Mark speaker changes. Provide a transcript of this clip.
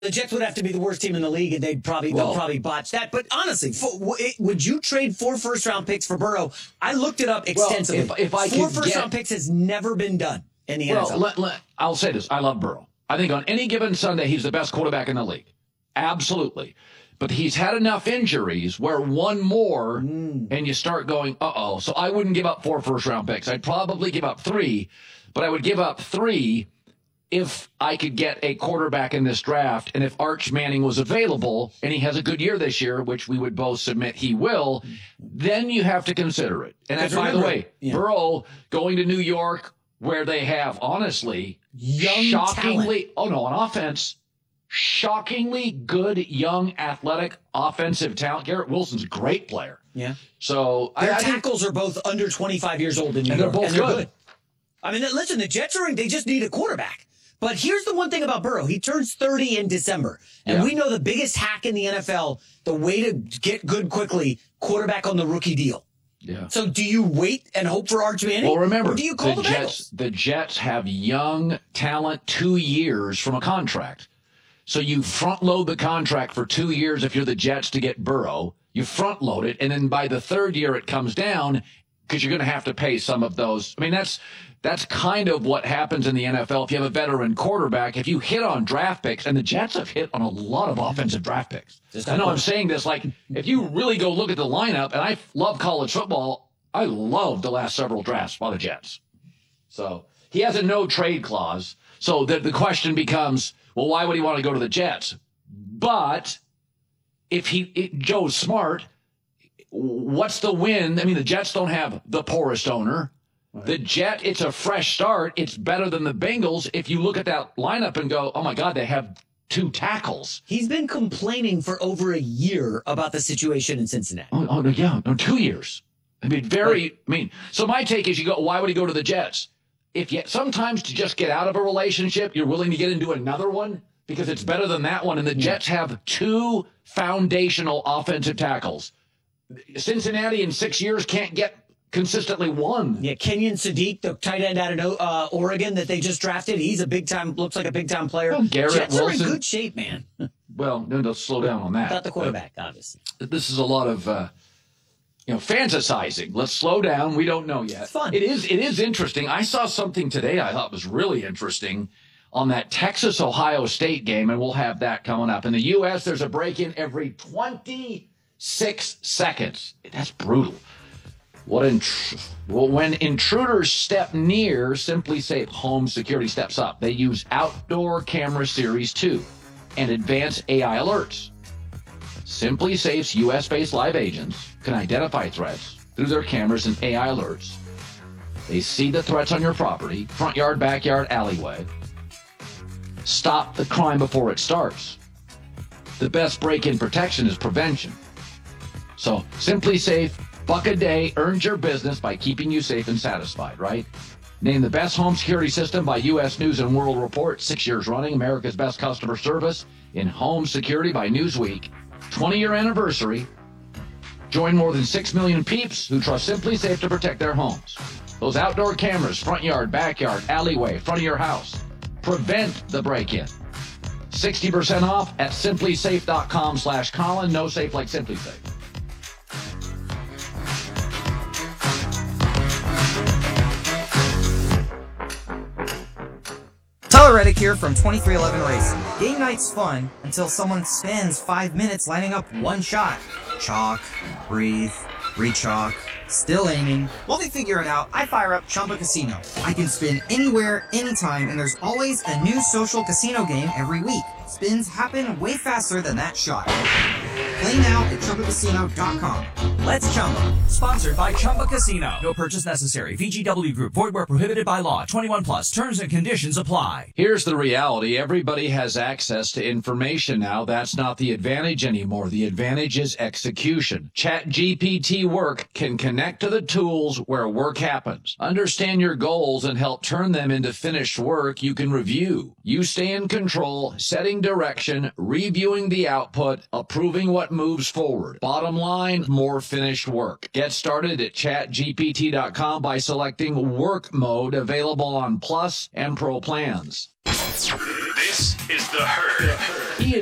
Speaker 1: The Jets would have to be the worst team in the league, and they'll probably botch that. But honestly, would you trade 4 first-round picks for Burrow? I looked it up extensively.
Speaker 2: Well, if I
Speaker 1: 4 first-round picks has never been done in the NFL.
Speaker 2: I'll say this. I love Burrow. I think on any given Sunday, he's the best quarterback in the league. Absolutely. But he's had enough injuries where one more, and you start going, uh-oh. So I wouldn't give up 4 first-round picks. I'd probably give up 3, but I would give up 3 if I could get a quarterback in this draft, and if Arch Manning was available, and he has a good year this year, which we would both submit he will, then you have to consider it. And by the way, Burrow going to New York, where they have, honestly, shockingly, on offense, shockingly good, young, athletic, offensive talent. Garrett Wilson's a great player.
Speaker 1: Yeah.
Speaker 2: So
Speaker 1: their tackles are both under 25 years old in New York.
Speaker 2: They're both good.
Speaker 1: I mean, listen, the Jets they just need a quarterback. But here's the one thing about Burrow. He turns 30 in December. And we know the biggest hack in the NFL, the way to get good quickly, quarterback on the rookie deal.
Speaker 2: Yeah.
Speaker 1: So do you wait and hope for Arch Manning?
Speaker 2: Well, remember,
Speaker 1: or do you call the Bengals?
Speaker 2: The Jets have young talent 2 years from a contract. So you front load the contract for 2 years if you're the Jets to get Burrow. You front load it, and then by the 3rd year it comes down because you're going to have to pay some of those. I mean, that's kind of what happens in the NFL. If you have a veteran quarterback, if you hit on draft picks, and the Jets have hit on a lot of offensive draft picks. I know I'm saying this, like, if you really go look at the lineup, and I love college football, I love the last several drafts by the Jets. So he has a no trade clause. So the question becomes, well, why would he want to go to the Jets? But if Joe's smart, what's the win? I mean, the Jets don't have the poorest owner. Right. The Jet, it's a fresh start. It's better than the Bengals. If you look at that lineup and go, oh, my God, they have 2 tackles.
Speaker 1: He's been complaining for over a year about the situation in Cincinnati.
Speaker 2: Oh yeah, no, 2 years. I mean, so my take is why would he go to the Jets? Sometimes to just get out of a relationship, you're willing to get into another one because it's better than that one. And the Jets have 2 foundational offensive tackles. Cincinnati in 6 years can't get consistently 1.
Speaker 1: Yeah, Kenyon Sadiq, the tight end out of Oregon that they just drafted. He's looks like a big-time player.
Speaker 2: Oh, Garrett
Speaker 1: Jets
Speaker 2: Wilson.
Speaker 1: are in good shape, man.
Speaker 2: Well, no, slow down on that.
Speaker 1: Not the quarterback, obviously.
Speaker 2: This is a lot of, fantasizing. Let's slow down. We don't know yet.
Speaker 1: It's fun.
Speaker 2: It is interesting. I saw something today I thought was really interesting on that Texas-Ohio State game, and we'll have that coming up. In the U.S., there's a break-in every 26 seconds. That's brutal. When intruders step near, SimpliSafe Home Security steps up. They use Outdoor Camera Series 2 and advanced AI alerts. SimpliSafe's U.S.-based live agents can identify threats through their cameras and AI alerts. They see the threats on your property, front yard, backyard, alleyway. Stop the crime before it starts. The best break-in protection is prevention. So SimpliSafe, $1 a day, earns your business by keeping you safe and satisfied, right? Named the best home security system by U.S. News and World Report, 6 years running, America's best customer service in home security by Newsweek. 20-year anniversary. Join more than 6 million peeps who trust SimpliSafe to protect their homes. Those outdoor cameras, front yard, backyard, alleyway, front of your house. Prevent the break-in. 60% off at SimpliSafe.com/Colin. No safe like SimpliSafe.
Speaker 3: Tyler Reddick here from 2311 Racing. Game night's fun until someone spends 5 minutes lining up one shot. Chalk, breathe, re-chalk, still aiming. While they figure it out, I fire up Chumba Casino. I can spin anywhere, anytime, and there's always a new social casino game every week. Spins happen way faster than that shot. Play now at ChumbaCasino.com.
Speaker 4: Let's Chumba. Sponsored by Chumba Casino. No purchase necessary. VGW Group. Void where prohibited by law. 21 plus. Terms and conditions apply.
Speaker 2: Here's the reality. Everybody has access to information now. That's not the advantage anymore. The advantage is execution. ChatGPT Work can connect to the tools where work happens. Understand your goals and help turn them into finished work you can review. You stay in control, setting direction, reviewing the output, approving what moves forward. Bottom line, more finished work. Get started at chatgpt.com by selecting work mode, available on Plus and Pro plans.
Speaker 5: This is The Herd.
Speaker 2: He is